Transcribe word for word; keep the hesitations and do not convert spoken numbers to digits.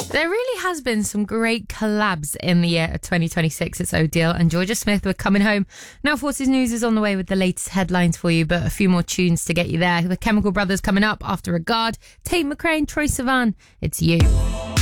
There really has been some great collabs in the year of twenty twenty-six. It's Odile and Georgia Smith were coming home. Now Forces News is on the way with the latest headlines for you, but a few more tunes to get you there. The Chemical Brothers coming up after Regard, Tate McRae, Troye Sivan. It's You.